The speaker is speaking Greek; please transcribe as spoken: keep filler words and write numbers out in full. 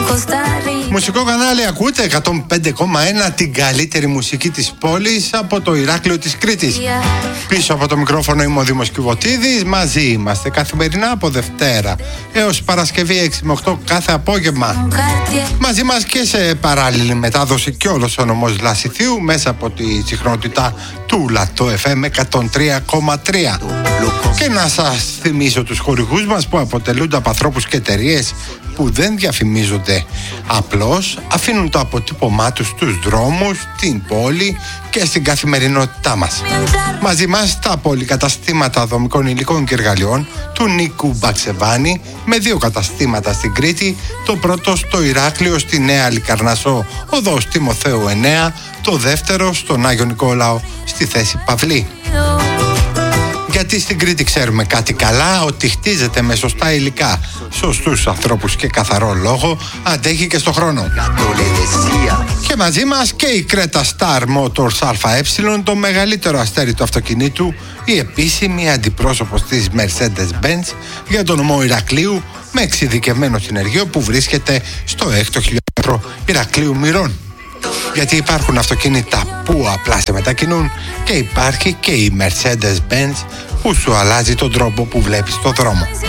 Μουσικό κανάλι ακούτε εκατόν πέντε κόμμα ένα, την καλύτερη μουσική της πόλης από το Ηράκλειο της Κρήτης. Πίσω από το μικρόφωνο είμαι ο Δήμος Κιβωτίδης. Μαζί είμαστε καθημερινά από Δευτέρα έως Παρασκευή έξι με οκτώ κάθε απόγευμα. Μαζί μας και σε παράλληλη μετάδοση και όλος ο νομός Λασιθίου μέσα από τη συχνότητα του Λατό εφ εμ εκατόν τρία κόμμα τρία. Και να σας θυμίσω τους χορηγούς μας που αποτελούνται από ανθρώπους και εταιρείες που δεν διαφημίζονται, απλώς αφήνουν το αποτύπωμά τους στους δρόμους, στην πόλη και στην καθημερινότητά μας. Μαζί μας τα πολυκαταστήματα δομικών υλικών και εργαλειών του Νίκου Μπαξεβάνη, με δύο καταστήματα στην Κρήτη, το πρώτο στο Ηράκλειο στη Νέα Λικαρνασσό, οδός Τιμοθέου εννέα, το δεύτερο στον Άγιο Νικόλαο στη θέση Παυλή. Γιατί στην Κρήτη ξέρουμε κάτι καλά, ότι χτίζεται με σωστά υλικά, σωστούς ανθρώπους και καθαρό λόγο, αντέχει και στο χρόνο. Και μαζί μας και η Creta Star Motors ΑΕ, το μεγαλύτερο αστέρι του αυτοκινήτου, η επίσημη αντιπρόσωπος της Mercedes-Benz για τον νομό Ηρακλείου, με εξειδικευμένο συνεργείο που βρίσκεται στο έκτο χιλιόμετρο Ηρακλείου Μυρών. Γιατί υπάρχουν αυτοκίνητα που απλά σε μετακινούν και υπάρχει και η Mercedes-Benz που σου αλλάζει τον τρόπο που βλέπεις το δρόμο.